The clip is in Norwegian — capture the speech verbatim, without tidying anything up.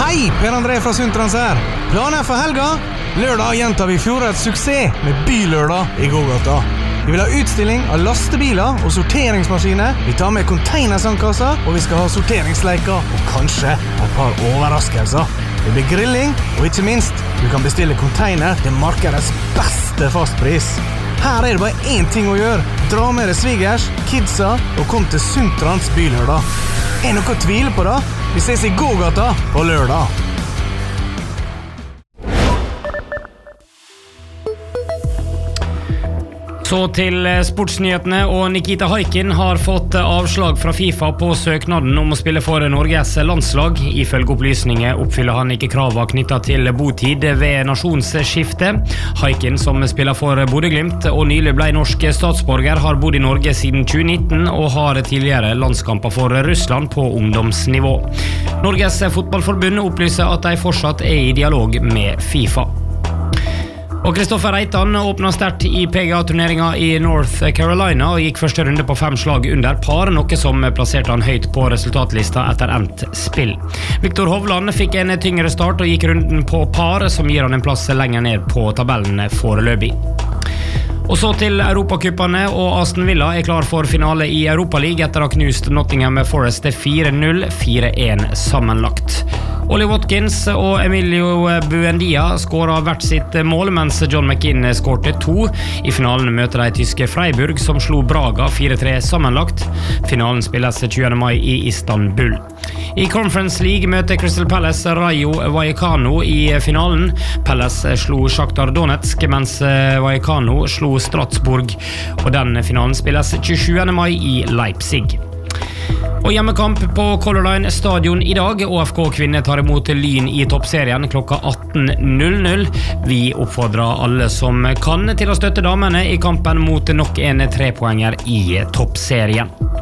Hei, Per André fra Suntrans her. Planer for helga? Lørdag gjentar vi fjorårets suksess med Bylørdag i gågata. Vi vil ha utstilling av lastebiler og sorteringsmaskiner. Vi tar med containersandkasser, og vi skal ha sorteringsleiker og kanskje et par overraskelser. Det blir grilling, og ikke minst, du kan bestille container til markedets beste fastpris. Her er det bare én ting å gjøre. Dra med deg svigers, kidsa og kom til Suntrans Bylørdag. Er noe å tvile på da? Vi ses i gågata på lørdag. Så til sportsnyhetene, og Nikita Haikin har fått avslag fra FIFA på søknaden om å spille for Norges landslag. Ifølge opplysninger oppfyller han ikke kravet knyttet til botid ved nasjonsskifte. Haikin, som spiller for Bodø Glimt og nylig ble norsk statsborger, har bodd i Norge siden tjue nitten og har tidligere landskamper for Russland på ungdomsnivå. Norges fotballforbund opplyser at de fortsatt er i dialog med FIFA. Og Kristoffer Reitan åpnet sterkt i P G A-turneringen i North Carolina og gikk første runde på fem slag under par, noe som plasserte han høyt på resultatlista etter endt spill. Viktor Hovland fikk en tyngre start og gikk runden på par, som gir han en plass lenger ned på tabellen foreløpig. Og så til Europacupene, og Aston Villa er klar for finale i Europa League etter å ha knust Nottingham Forest fire null, fire én sammenlagt. Ollie Watkins og Emilio Buendia skåret hvert sitt mål, mens John McInn skårte to. I finalen møter de tyske Freiburg, som slo Braga fire tre sammenlagt. Finalen spilles tjuende mai i Istanbul. I Conference League møter Crystal Palace Rayo Vallecano i finalen. Palace slo Shakhtar Donetsk, mens Vallecano slo Strasbourg, og den finalen spilles tjuesjuende mai i Leipzig. Og hjemmekamp på Color Line stadion i dag. O F K-kvinner tar imot Lyn i toppserien klokka atten null null. Vi oppfordrer alle som kan til å støtte damene i kampen mot nok en trepoenger i toppserien.